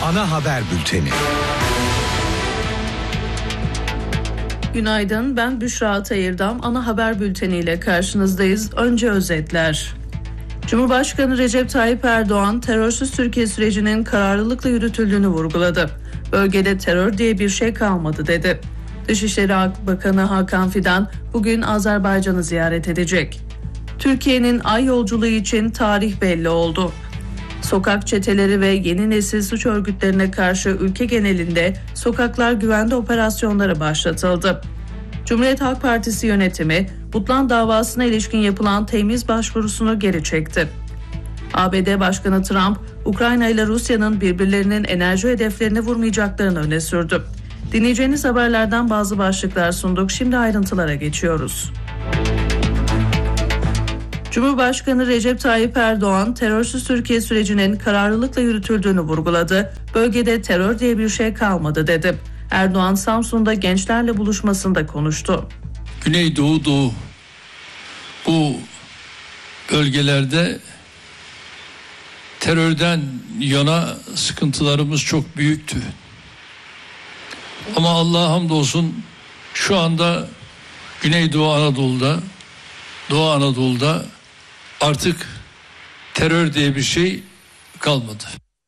ana haber bülteni. Günaydın, ben Büşra Atayırdam. Ana haber bülteniyle karşınızdayız. Önce özetler. Cumhurbaşkanı Recep Tayyip Erdoğan, terörsüz Türkiye sürecinin kararlılıkla yürütüldüğünü vurguladı. Bölgede terör diye bir şey kalmadı dedi. Dışişleri Bakanı Hakan Fidan bugün Azerbaycan'ı ziyaret edecek. Türkiye'nin ay yolculuğu için tarih belli oldu. Sokak çeteleri ve yeni nesil suç örgütlerine karşı ülke genelinde sokaklar güvende operasyonları başlatıldı. Cumhuriyet Halk Partisi yönetimi, Butlan davasına ilişkin yapılan temiz başvurusunu geri çekti. ABD Başkanı Trump, Ukrayna ile Rusya'nın birbirlerinin enerji hedeflerini vurmayacaklarını öne sürdü. Dinleyeceğiniz haberlerden bazı başlıklar sunduk. Şimdi ayrıntılara geçiyoruz. Cumhurbaşkanı Recep Tayyip Erdoğan, terörsüz Türkiye sürecinin kararlılıkla yürütüldüğünü vurguladı. Bölgede terör diye bir şey kalmadı dedi. Erdoğan, Samsun'da gençlerle buluşmasında konuştu. Güneydoğu, Doğu bu bölgelerde terörden yana sıkıntılarımız çok büyüktü. Ama Allah'a hamdolsun şu anda Güneydoğu Anadolu'da, Doğu Anadolu'da artık terör diye bir şey kalmadı.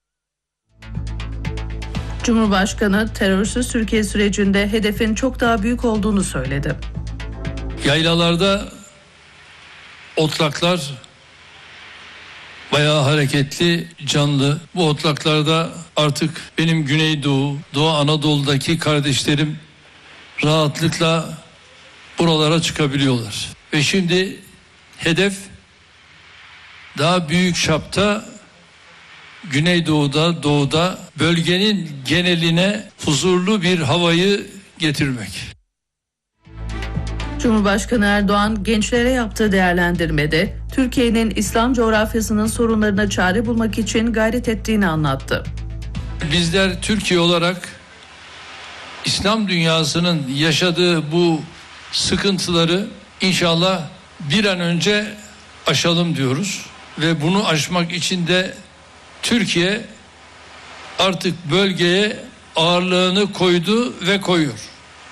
Cumhurbaşkanı terörsüz Türkiye sürecinde hedefin çok daha büyük olduğunu söyledi. Yaylalarda otlaklar bayağı hareketli, canlı. Bu otlaklarda artık benim Güneydoğu, Doğu Anadolu'daki kardeşlerim rahatlıkla buralara çıkabiliyorlar. Ve şimdi hedef daha büyük çapta Güneydoğu'da, Doğu'da bölgenin geneline huzurlu bir havayı getirmek. Cumhurbaşkanı Erdoğan gençlere yaptığı değerlendirmede Türkiye'nin İslam coğrafyasının sorunlarına çare bulmak için gayret ettiğini anlattı. Bizler Türkiye olarak İslam dünyasının yaşadığı bu sıkıntıları inşallah bir an önce aşalım diyoruz. Ve bunu aşmak için de Türkiye artık bölgeye ağırlığını koydu ve koyuyor.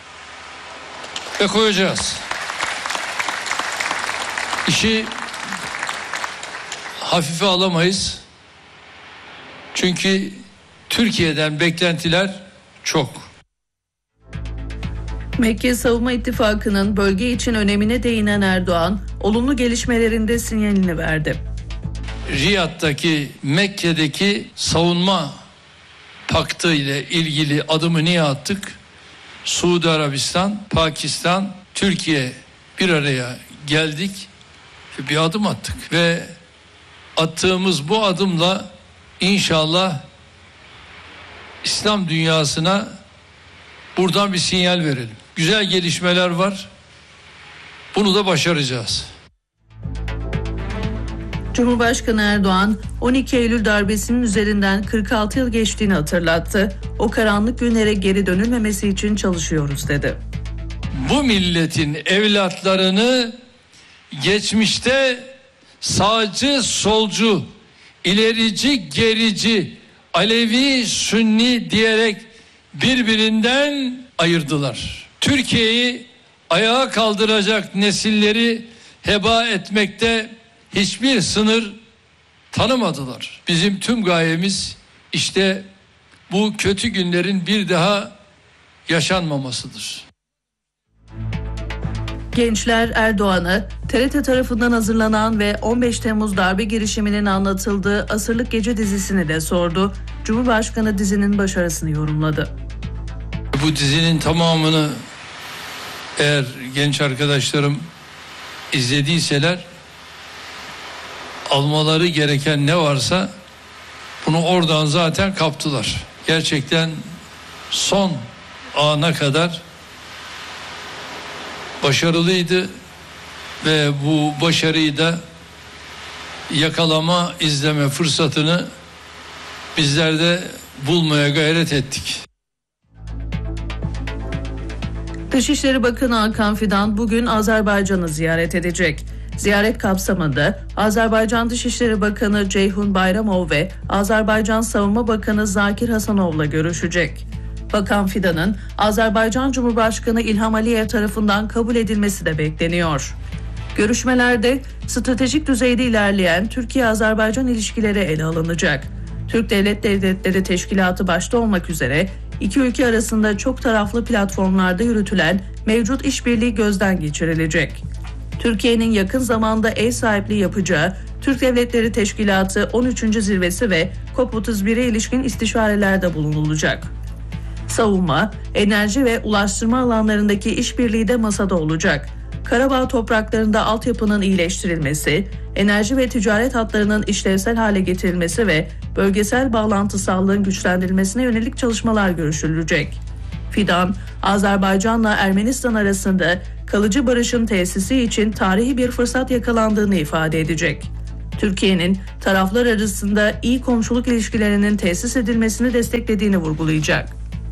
Ve koyacağız. İşi hafife alamayız. Çünkü Türkiye'den beklentiler çok. Mekke Savunma İttifakı'nın bölge için önemine değinen Erdoğan, olumlu gelişmelerinde sinyalini verdi. Riyad'daki, Mekke'deki savunma paktı ile ilgili adımı niye attık? Suudi Arabistan, Pakistan, Türkiye bir araya geldik ve bir adım attık. Ve attığımız bu adımla inşallah İslam dünyasına buradan bir sinyal verelim. Güzel gelişmeler var. Bunu da başaracağız. Cumhurbaşkanı Erdoğan, 12 Eylül darbesinin üzerinden 46 yıl geçtiğini hatırlattı. O karanlık günlere geri dönülmemesi için çalışıyoruz dedi. Bu milletin evlatlarını geçmişte sağcı, solcu, ilerici, gerici, Alevi, Sünni diyerek birbirinden ayırdılar. Türkiye'yi ayağa kaldıracak nesilleri heba etmekte hiçbir sınır tanımadılar. Bizim tüm gayemiz işte bu kötü günlerin bir daha yaşanmamasıdır. Gençler Erdoğan'ı TRT tarafından hazırlanan ve 15 Temmuz darbe girişiminin anlatıldığı Asırlık Gece dizisini de sordu. Cumhurbaşkanı dizinin başarısını yorumladı. Bu dizinin tamamını eğer genç arkadaşlarım izlediyseler almaları gereken ne varsa bunu oradan zaten kaptılar. Gerçekten son ana kadar başarılıydı ve bu başarıyı da yakalama, izleme fırsatını bizler de bulmaya gayret ettik. Dışişleri Bakanı Hakan Fidan bugün Azerbaycan'ı ziyaret edecek. Ziyaret kapsamında Azerbaycan Dışişleri Bakanı Ceyhun Bayramov ve Azerbaycan Savunma Bakanı Zakir Hasanov'la görüşecek. Bakan Fidan'ın Azerbaycan Cumhurbaşkanı İlham Aliyev tarafından kabul edilmesi de bekleniyor. Görüşmelerde stratejik düzeyde ilerleyen Türkiye-Azerbaycan ilişkileri ele alınacak. Türk Devlet Devletleri Teşkilatı başta olmak üzere iki ülke arasında çok taraflı platformlarda yürütülen mevcut işbirliği gözden geçirilecek. Türkiye'nin yakın zamanda ev sahipliği yapacağı Türk Devletleri Teşkilatı 13. Zirvesi ve COP31'e ilişkin istişarelerde bulunulacak. Savunma, enerji ve ulaştırma alanlarındaki işbirliği de masada olacak. Karabağ topraklarında altyapının iyileştirilmesi, enerji ve ticaret hatlarının işlevsel hale getirilmesi ve bölgesel bağlantısallığın güçlendirilmesine yönelik çalışmalar görüşülecek. Fidan, Azerbaycan'la Ermenistan arasında kalıcı barışın tesisi için tarihi bir fırsat yakalandığını ifade edecek. Türkiye'nin taraflar arasında iyi komşuluk ilişkilerinin tesis edilmesini desteklediğini vurgulayacak.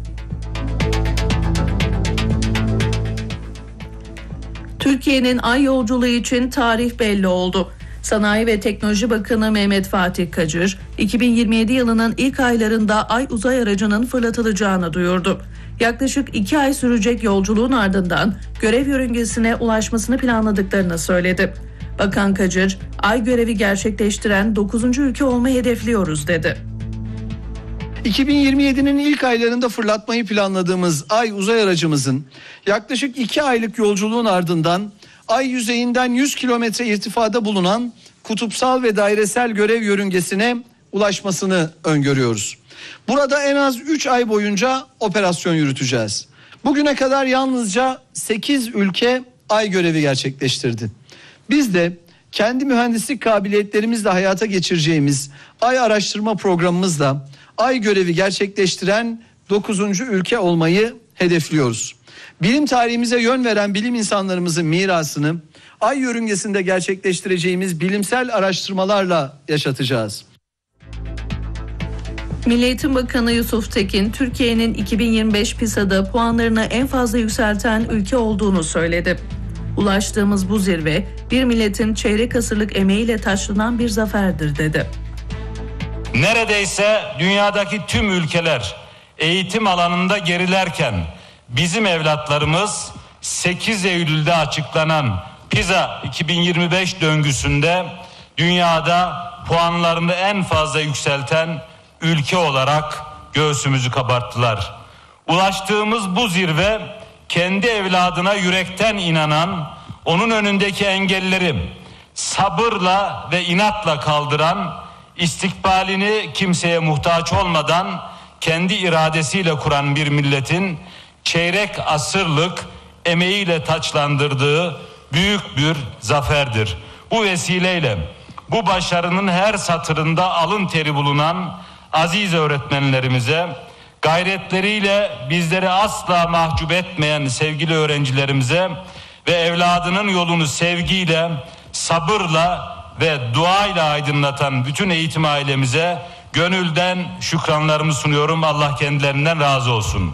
Türkiye'nin ay yolculuğu için tarih belli oldu. Sanayi ve Teknoloji Bakanı Mehmet Fatih Kacır, 2027 yılının ilk aylarında ay uzay aracının fırlatılacağını duyurdu. Yaklaşık 2 ay sürecek yolculuğun ardından görev yörüngesine ulaşmasını planladıklarını söyledi. Bakan Kacır, ay görevi gerçekleştiren 9. ülke olmayı hedefliyoruz dedi. 2027'nin ilk aylarında fırlatmayı planladığımız ay uzay aracımızın yaklaşık 2 aylık yolculuğun ardından ay yüzeyinden 100 kilometre irtifada bulunan kutupsal ve dairesel görev yörüngesine ulaşmasını öngörüyoruz. Burada en az 3 ay boyunca operasyon yürüteceğiz. Bugüne kadar yalnızca 8 ülke ay görevi gerçekleştirdi. Biz de kendi mühendislik kabiliyetlerimizle hayata geçireceğimiz ay araştırma programımızla ay görevi gerçekleştiren 9. ülke olmayı hedefliyoruz. Bilim tarihimize yön veren bilim insanlarımızın mirasını ay yörüngesinde gerçekleştireceğimiz bilimsel araştırmalarla yaşatacağız. Milli Eğitim Bakanı Yusuf Tekin, Türkiye'nin 2025 PISA'da puanlarını en fazla yükselten ülke olduğunu söyledi. Ulaştığımız bu zirve, bir milletin çeyrek asırlık emeğiyle taçlanan bir zaferdir dedi. Neredeyse dünyadaki tüm ülkeler eğitim alanında gerilerken bizim evlatlarımız 8 Eylül'de açıklanan PISA 2025 döngüsünde dünyada puanlarını en fazla yükselten ülke olarak göğsümüzü kabarttılar. Ulaştığımız bu zirve kendi evladına yürekten inanan, onun önündeki engelleri sabırla ve inatla kaldıran, istikbalini kimseye muhtaç olmadan kendi iradesiyle kuran bir milletin çeyrek asırlık emeğiyle taçlandırdığı büyük bir zaferdir. Bu vesileyle bu başarının her satırında alın teri bulunan aziz öğretmenlerimize, gayretleriyle bizleri asla mahcup etmeyen sevgili öğrencilerimize ve evladının yolunu sevgiyle, sabırla ve duayla aydınlatan bütün eğitim ailemize gönülden şükranlarımı sunuyorum. Allah kendilerinden razı olsun.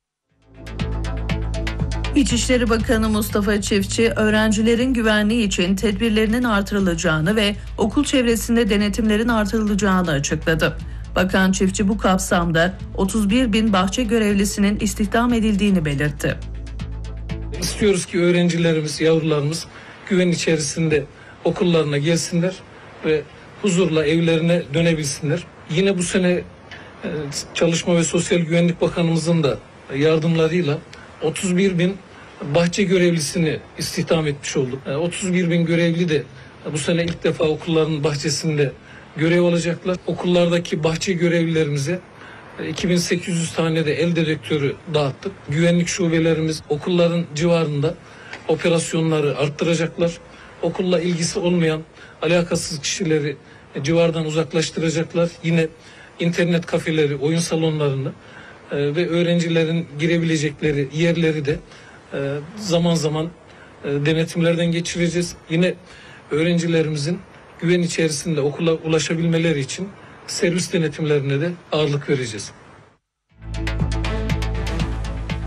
İçişleri Bakanı Mustafa Çiftçi, öğrencilerin güvenliği için tedbirlerinin artırılacağını ve okul çevresinde denetimlerin artırılacağını açıkladı. Bakan Çiftçi bu kapsamda 31 bin bahçe görevlisinin istihdam edildiğini belirtti. İstiyoruz ki öğrencilerimiz, yavrularımız güven içerisinde okullarına gelsinler ve huzurla evlerine dönebilsinler. Yine bu sene Çalışma ve Sosyal Güvenlik Bakanımızın da yardımlarıyla 31 bin bahçe görevlisini istihdam etmiş olduk. 31 bin görevli de bu sene ilk defa okulların bahçesinde görev alacaklar. Okullardaki bahçe görevlilerimize 2800 tane de el dedektörü dağıttık. Güvenlik şubelerimiz okulların civarında operasyonları arttıracaklar. Okulla ilgisi olmayan alakasız kişileri civardan uzaklaştıracaklar. Yine internet kafeleri, oyun salonlarını ve öğrencilerin girebilecekleri yerleri de zaman zaman denetimlerden geçireceğiz. Yine öğrencilerimizin güven içerisinde okula ulaşabilmeleri için servis denetimlerine de ağırlık vereceğiz.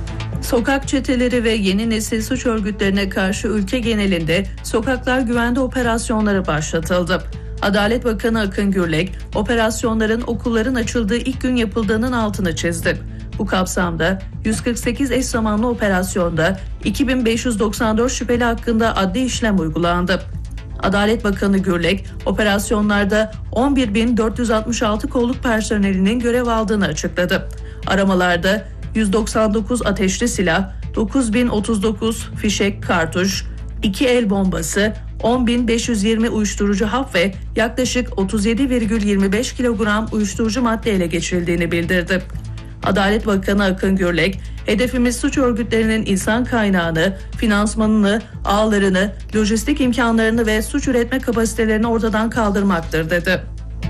Sokak çeteleri ve yeni nesil suç örgütlerine karşı ülke genelinde sokaklar güvende operasyonları başlatıldı. Adalet Bakanı Akın Gürlek, operasyonların okulların açıldığı ilk gün yapıldığının altını çizdi. Bu kapsamda 148 eş zamanlı operasyonda 2594 şüpheli hakkında adli işlem uygulandı. Adalet Bakanı Gürlek, operasyonlarda 11.466 kolluk personelinin görev aldığını açıkladı. Aramalarda 199 ateşli silah, 9.039 fişek kartuş, 2 el bombası, 10.520 uyuşturucu hap ve yaklaşık 37,25 kilogram uyuşturucu madde ele geçirildiğini bildirdi. Adalet Bakanı Akın Gürlek, hedefimiz suç örgütlerinin insan kaynağını, finansmanını, ağlarını, lojistik imkanlarını ve suç üretme kapasitelerini ortadan kaldırmaktır dedi.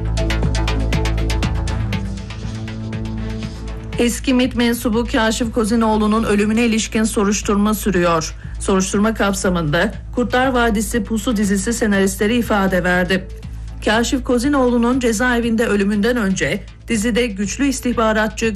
Eski MİT mensubu Kaşif Kozinoğlu'nun ölümüne ilişkin soruşturma sürüyor. Soruşturma kapsamında Kurtlar Vadisi Pusu dizisi senaristleri ifade verdi. Kaşif Kozinoğlu'nun cezaevinde ölümünden önce dizide güçlü istihbaratçı